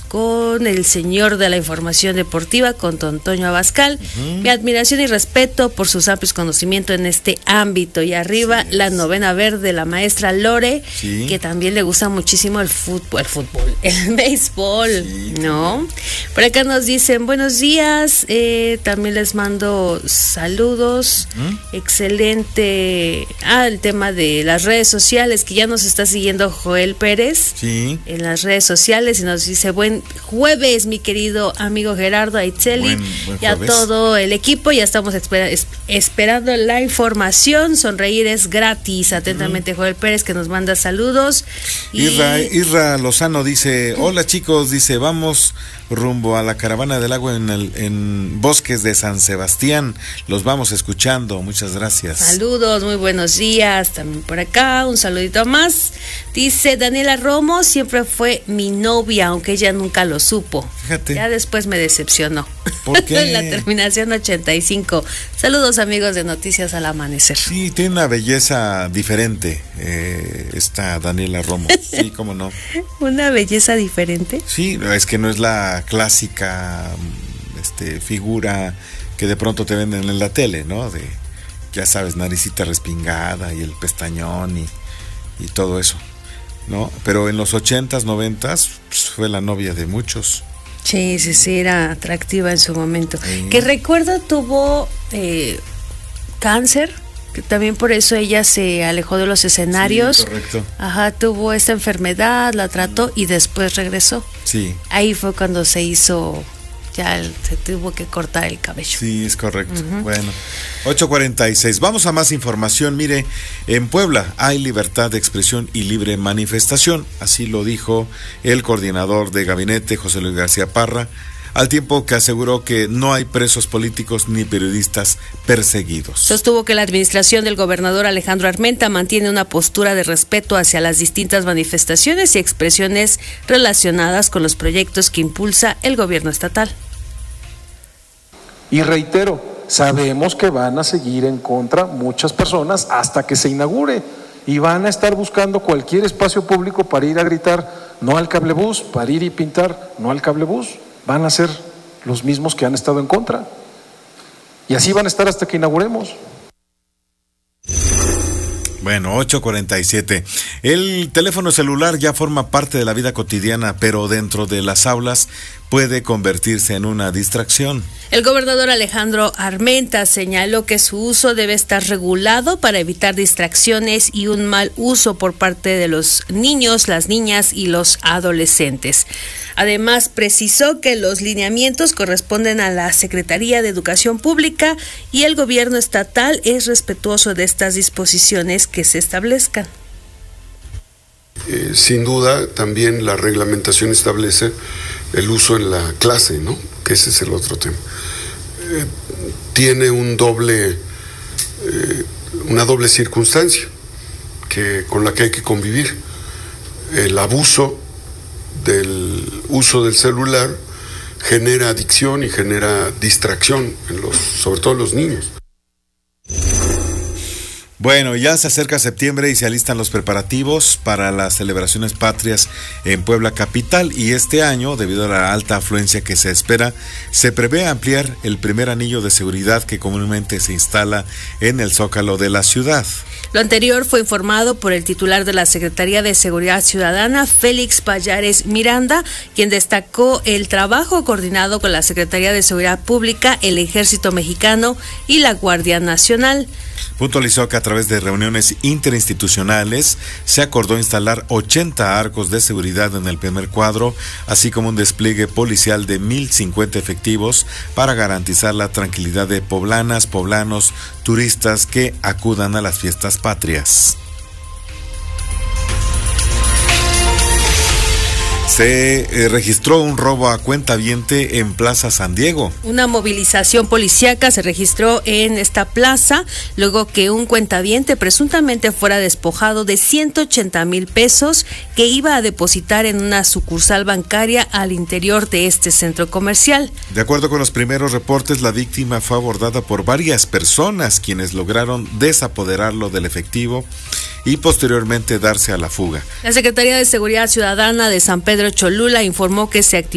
con el señor de la información deportiva, con don Toño Abascal. Mi admiración y respeto por sus amplios conocimientos en este ámbito. Y arriba la novena verde, la maestra Lore, que también le gusta muchísimo el béisbol, ¿no? Por acá nos dicen buenos días, también les mando saludos. Excelente. El tema de las redes sociales, que ya nos está siguiendo Joel Pérez en las redes sociales y nos dice buen jueves, mi querido amigo Gerardo Aitzeli, y a todo el equipo. Ya estamos esperando la información. Sonreír es gratis. Atentamente, Joel Pérez, que nos manda saludos. Irra Lozano dice: hola chicos, dice, vamos rumbo a la caravana del agua en Bosques de San Sebastián. Los vamos escuchando. Muchas gracias. Saludos, muy buenos días. También por acá, un saludito más. Dice Daniela Romo: siempre fue mi novia, aunque ella nunca lo supo. Fíjate. Ya después me decepcionó. ¿Por qué? La terminación 85. Saludos, amigos de Noticias al Amanecer. Sí, tiene una belleza diferente esta Daniela Romo. Sí, cómo no. ¿Una belleza diferente? Sí, es que no es la clásica figura que de pronto te venden en la tele, ¿no? De, ya sabes, naricita respingada y el pestañón y todo eso, ¿no? Pero en los 80s, 90s pues, fue la novia de muchos. Sí, era atractiva en su momento. Que recuerdo tuvo cáncer, que también por eso ella se alejó de los escenarios. Sí, correcto. Tuvo esta enfermedad, la trató y después regresó. Sí. Ahí fue cuando se tuvo que cortar el cabello. Sí, es correcto. Bueno, 8:46. Vamos a más información. Mire, en Puebla hay libertad de expresión y libre manifestación. Así lo dijo el coordinador de gabinete, José Luis García Parra, al tiempo que aseguró que no hay presos políticos ni periodistas perseguidos. Sostuvo que la administración del gobernador Alejandro Armenta mantiene una postura de respeto hacia las distintas manifestaciones y expresiones relacionadas con los proyectos que impulsa el gobierno estatal. Y reitero, sabemos que van a seguir en contra muchas personas hasta que se inaugure y van a estar buscando cualquier espacio público para ir a gritar no al cablebús, para ir y pintar no al cablebús. Van a ser los mismos que han estado en contra. Y así van a estar hasta que inauguremos. Bueno, 8:47. El teléfono celular ya forma parte de la vida cotidiana, pero dentro de las aulas puede convertirse en una distracción. El gobernador Alejandro Armenta señaló que su uso debe estar regulado para evitar distracciones y un mal uso por parte de los niños, las niñas y los adolescentes. Además, precisó que los lineamientos corresponden a la Secretaría de Educación Pública y el gobierno estatal es respetuoso de estas disposiciones que se establezcan. Sin duda, también la reglamentación establece el uso en la clase, ¿no? Que ese es el otro tema. Tiene una doble circunstancia con la que hay que convivir. El abuso del uso del celular genera adicción y genera distracción, sobre todo en los niños. Bueno, ya se acerca septiembre y se alistan los preparativos para las celebraciones patrias en Puebla capital, y este año, debido a la alta afluencia que se espera, se prevé ampliar el primer anillo de seguridad que comúnmente se instala en el Zócalo de la ciudad. Lo anterior fue informado por el titular de la Secretaría de Seguridad Ciudadana, Félix Pallares Miranda, quien destacó el trabajo coordinado con la Secretaría de Seguridad Pública, el Ejército Mexicano y la Guardia Nacional. Puntualizó que a través de reuniones interinstitucionales se acordó instalar 80 arcos de seguridad en el primer cuadro, así como un despliegue policial de 1,050 efectivos para garantizar la tranquilidad de poblanas, poblanos, turistas que acudan a las fiestas patrias. Se registró un robo a cuentaviente en Plaza San Diego. Una movilización policíaca se registró en esta plaza luego que un cuentaviente presuntamente fuera despojado de 180,000 pesos que iba a depositar en una sucursal bancaria al interior de este centro comercial. De acuerdo con los primeros reportes, la víctima fue abordada por varias personas quienes lograron desapoderarlo del efectivo y posteriormente darse a la fuga. La Secretaría de Seguridad Ciudadana de San Pedro Cholula informó que se activó